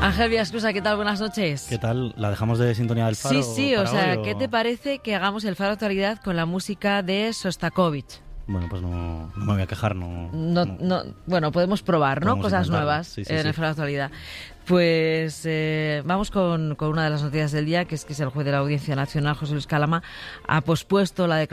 Ángel Villaescusa, ¿qué tal? Buenas noches. ¿Qué tal? ¿La dejamos de sintonía del Faro? Sí, o sea, ¿qué te parece que hagamos el Faro Actualidad con la música de Sostakovich? Bueno, pues no me voy a quejar, no. Bueno, podemos probar, ¿no? Podemos Cosas intentarlo. nuevas Sí, en el Faro Actualidad. Pues vamos con una de las noticias del día, que es el juez de la Audiencia Nacional, José Luis Calama, ha pospuesto la declaración